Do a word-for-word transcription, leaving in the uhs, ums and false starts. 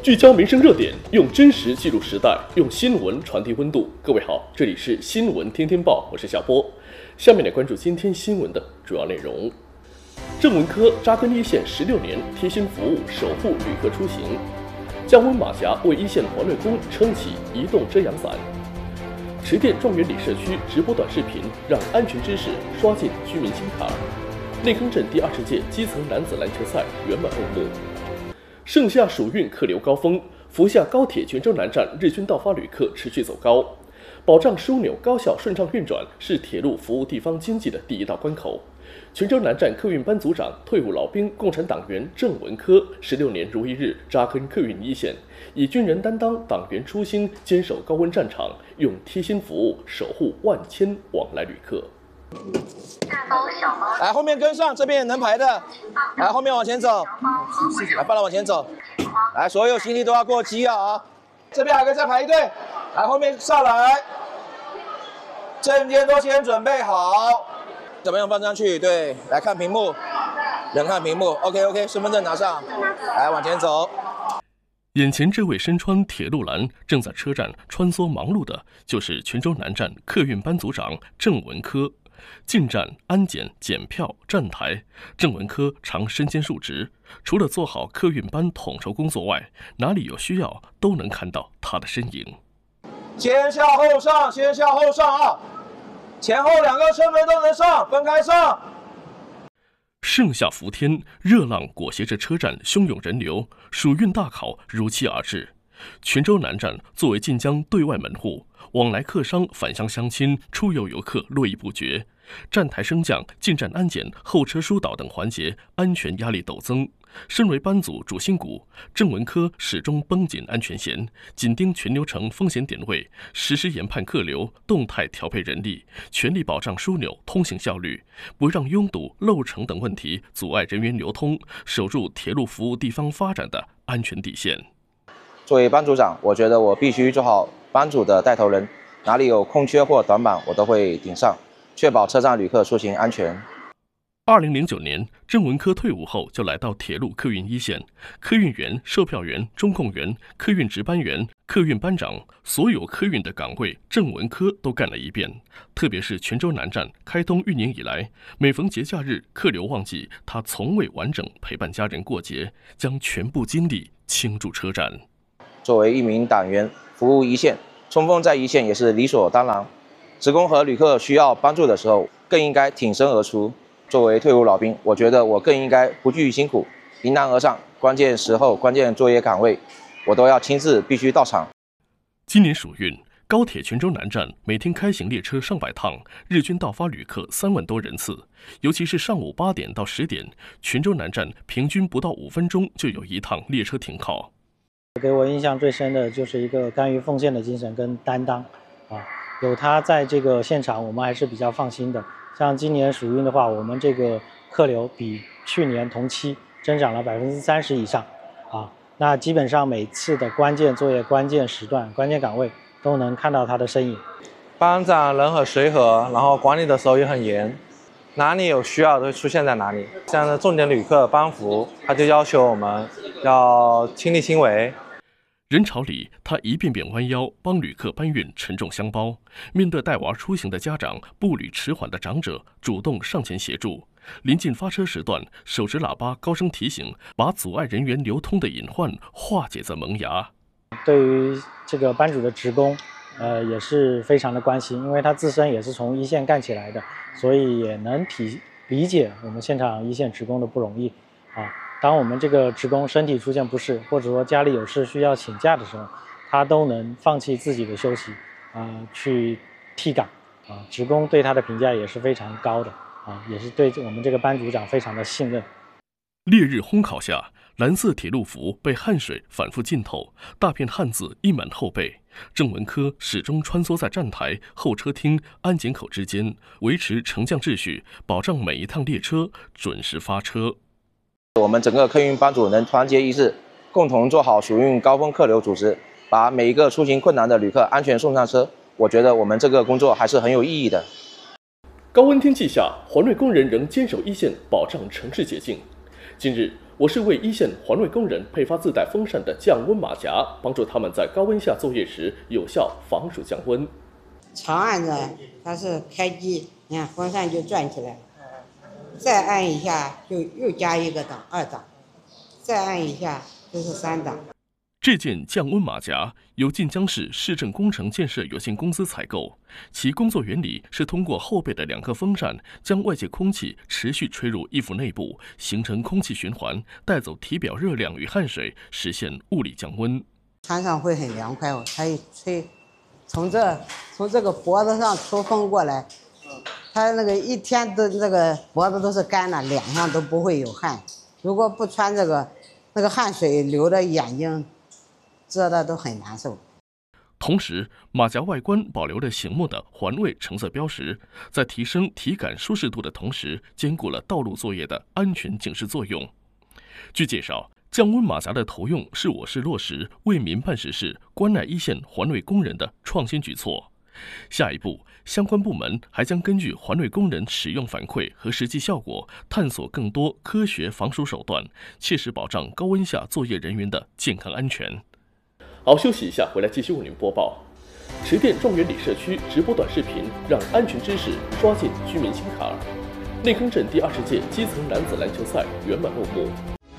聚焦民生热点，用真实记录时代，用新闻传递温度。各位好，这里是新闻天天报，我是小波。下面来关注今天新闻的主要内容。郑文科扎根一线十六年，贴心服务，守护旅客出行。降温马甲为一线环卫工撑起移动遮阳伞。池店状元里社区直播短视频，让安全知识刷进居民心坎。内坑镇第二十届基层男子篮球赛圆满落幕。盛夏暑运客流高峰，福厦高铁泉州南站日均到发旅客持续走高。保障枢纽高效顺畅运转是铁路服务地方经济的第一道关口。泉州南站客运班组长、退伍老兵、共产党员郑文科十六年如一日扎根客运一线，以军人担当、党员初心，坚守高温战场，用贴心服务守护万千往来旅客。 大包小包， 来后面跟上，这边也能排的，来后面往前走，来放了往前走，来所有行李都要过机啊！这边还可以再排一队，来后面上来，证件都先准备好，怎么样放上去？对，来看屏幕，人看屏幕 ，OK OK， 身份证拿上，来往前走。 眼前这位身穿铁路蓝、正在车站穿梭忙碌的，就是泉州南站客运班组长郑文科。进站安检、检票、站台，郑文科常身兼数职。除了做好客运班统筹工作外，哪里有需要都能看到他的身影。 先下后上，先下后上啊！前后两个车门都能上，分开上。 盛夏伏天，热浪裹挟着车站汹涌人流，暑运大考如期而至。泉州南站作为晋江对外门户，往来客商、返乡乡亲、出游游客络绎不绝。站台升降、进站安检、候车疏导等环节，安全压力陡增。身为班组主心骨，郑文科始终绷紧安全弦，紧盯全流程风险点位，实时研判客流，动态调配人力，全力保障枢纽通行效率，不让拥堵、漏程等问题阻碍人员流通，守住铁路服务地方发展的安全底线。 作为班组长，我觉得我必须做好班组的带头人，哪里有空缺或短板，我都会顶上，确保车站旅客出行安全。 二零零九年，郑文科退伍后就来到铁路客运一线，客运员、售票员、中控员、客运值班员、客运班长，所有客运的岗位，郑文科都干了一遍。特别是泉州南站开通运营以来，每逢节假日、客流旺季，他从未完整陪伴家人过节，将全部精力倾注车站。 作为一名党员，服务一线，冲锋在一线也是理所当然。职工和旅客需要帮助的时候，更应该挺身而出。作为退伍老兵，我觉得我更应该不惧辛苦，迎难而上。关键时候、关键作业岗位，我都要亲自必须到场。 今年暑运，高铁泉州南站每天开行列车上百趟，日均到发旅客三万多人次。尤其是上午八点到十点，泉州南站平均不到五分钟就有一趟列车停靠。 给我印象最深的就是一个甘于奉献的精神跟担当啊，有他在这个现场，我们还是比较放心的。像今年暑运的话，我们这个客流比去年同期增长了百分之三十以上啊。那基本上每次的关键作业、关键时段、关键岗位都能看到他的身影。 班长人很随和，然后管理的时候也很严，哪里有需要都会出现在哪里。像重点旅客班服，他就要求我们要亲力亲为。 人潮里，他一遍遍弯腰帮旅客搬运沉重箱包。面对带娃出行的家长、步履迟缓的长者，主动上前协助。临近发车时段，手持喇叭高声提醒，把阻碍人员流通的隐患化解在萌芽。 对于这个班主的职工，呃，也是非常的关心，因为他自身也是从一线干起来的，所以也能体理解我们现场一线职工的不容易啊。当我们这个职工身体出现不适，或者说家里有事需要请假的时候，他都能放弃自己的休息，啊、呃，去替岗，啊，职工对他的评价也是非常高的，啊，也是对我们这个班组长非常的信任。 烈日烘烤下，蓝色铁路服被汗水反复浸透，大片汗渍溢满后背。郑文科始终穿梭在站台、候车厅、安检口之间，维持乘降秩序，保障每一趟列车准时发车。 我们整个客运班组能团结一致，共同做好暑运高峰客流组织，把每一个出行困难的旅客安全送上车。我觉得我们这个工作还是很有意义的。 高温天气下，环卫工人仍坚守一线，保障城市洁净。近日， 我市为一线环卫工人配发自带风扇的降温马甲，帮助他们在高温下作业时有效防暑降温。 长按着它是开机，你看风扇就转起来了，再按一下就又加一个档，二档，再按一下就是三档。 这件降温马甲由晋江市市政工程建设有限公司采购，其工作原理是通过后背的两颗风扇将外界空气持续吹入衣服内部，形成空气循环，带走体表热量与汗水，实现物理降温。 穿上会很凉快哦，它一吹，从这从这个脖子上出风过来，它那个一天的那个脖子都是干的，脸上都不会有汗。如果不穿这个，那个汗水流的眼睛遮的都很难受。 同时，马甲外观保留了醒目的环卫橙色标识，在提升体感舒适度的同时，兼顾了道路作业的安全警示作用。据介绍，降温马甲的投用是我市落实为民办实事、关爱一线环卫工人的创新举措。下一步，相关部门还将根据环卫工人使用反馈和实际效果，探索更多科学防暑手段，切实保障高温下作业人员的健康安全。好，休息一下，回来继续为您播报。池店状元里社区直播短视频，让安全知识刷进居民心坎儿。内坑镇第二十届基层男子篮球赛圆满落幕。